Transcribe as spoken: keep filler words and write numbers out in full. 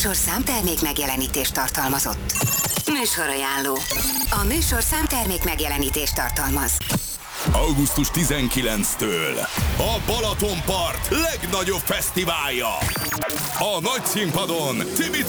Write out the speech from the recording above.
műsor számtermék megjelenítést tartalmazott. Műsorajánló. A műsor számtermék megjelenítést tartalmaz. augusztus tizenkilencedikétől a Balatonpart legnagyobb fesztiválja. A nagy színpadon Timi